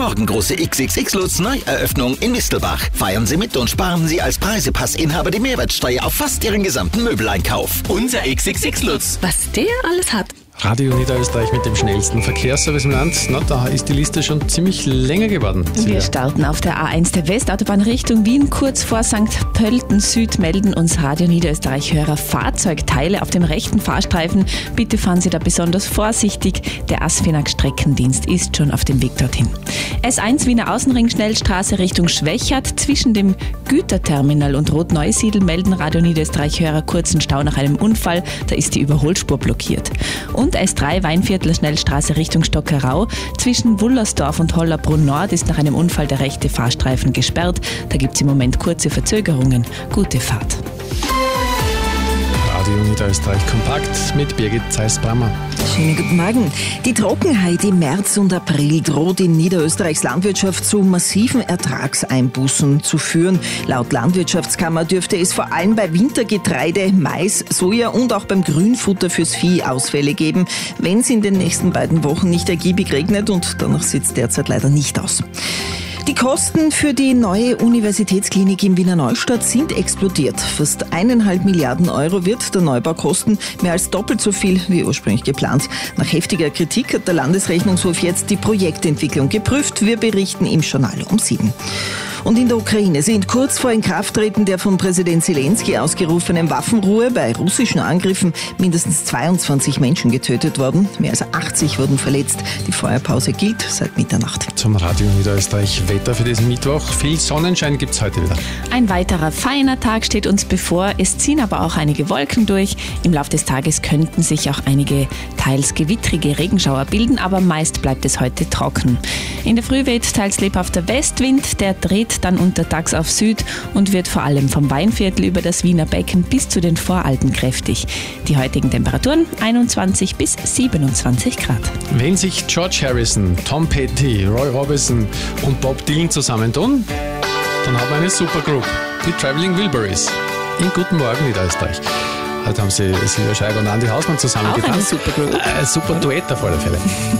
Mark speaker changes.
Speaker 1: Morgen große XXX-Lutz Neueröffnung in Mistelbach. Feiern Sie mit und sparen Sie als Preisepassinhaber die Mehrwertsteuer auf fast Ihren gesamten Möbeleinkauf. Unser XXX-Lutz.
Speaker 2: Was der alles hat.
Speaker 3: Radio Niederösterreich mit dem schnellsten Verkehrsservice im Land. Na, da ist die Liste schon ziemlich länger geworden.
Speaker 2: Wir starten auf der A1 der Westautobahn Richtung Wien. Kurz vor St. Pölten Süd melden uns Radio Niederösterreich-Hörer Fahrzeugteile auf dem rechten Fahrstreifen. Bitte fahren Sie da besonders vorsichtig. Der ASFINAG-Streckendienst ist schon auf dem Weg dorthin. S1 Wiener Außenring Schnellstraße Richtung Schwechat. Zwischen dem Güterterminal und Rot-Neusiedl melden Radio Niederösterreich-Hörer kurzen Stau nach einem Unfall. Da ist die Überholspur blockiert. Und S3 Weinviertler Schnellstraße Richtung Stockerau. Zwischen Wullersdorf und Hollerbrunn Nord ist nach einem Unfall der rechte Fahrstreifen gesperrt. Da gibt es im Moment kurze Verzögerungen. Gute Fahrt.
Speaker 3: Radio Niederösterreich kompakt mit Birgit Zeiss-Brammer.
Speaker 4: Schönen guten Morgen. Die Trockenheit im März und April droht in Niederösterreichs Landwirtschaft zu massiven Ertragseinbußen zu führen. Laut Landwirtschaftskammer dürfte es vor allem bei Wintergetreide, Mais, Soja und auch beim Grünfutter fürs Vieh Ausfälle geben, wenn es in den nächsten beiden Wochen nicht ergiebig regnet, und danach sieht es derzeit leider nicht aus. Die Kosten für die neue Universitätsklinik in Wiener Neustadt sind explodiert. Fast 1,5 Milliarden Euro wird der Neubau kosten, mehr als doppelt so viel wie ursprünglich geplant. Nach heftiger Kritik hat der Landesrechnungshof jetzt die Projektentwicklung geprüft. Wir berichten im Journal um 7. Und in der Ukraine sind kurz vor Inkrafttreten der von Präsident Zelensky ausgerufenen Waffenruhe bei russischen Angriffen mindestens 22 Menschen getötet worden. Mehr als 80 wurden verletzt. Die Feuerpause gilt seit Mitternacht.
Speaker 3: Zum Radio Niederösterreich Wetter für diesen Mittwoch. Viel Sonnenschein gibt es heute wieder.
Speaker 2: Ein weiterer feiner Tag steht uns bevor. Es ziehen aber auch einige Wolken durch. Im Laufe des Tages könnten sich auch einige teils gewittrige Regenschauer bilden, aber meist bleibt es heute trocken. In der Früh weht teils lebhafter Westwind, der dreht dann untertags auf Süd und wird vor allem vom Weinviertel über das Wiener Becken bis zu den Voralpen kräftig. Die heutigen Temperaturen 21 bis 27 Grad.
Speaker 3: Wenn sich George Harrison, Tom Petty, Roy Orbison und Bob Dylan zusammentun, dann haben wir eine Supergroup, die Traveling Wilburys. In Guten Morgen Niederösterreich. Heute haben sie Silvia Scheiber und Andi Hausmann zusammengetan.
Speaker 2: Auch eine Supergroup.
Speaker 3: Super Duett auf alle Fälle.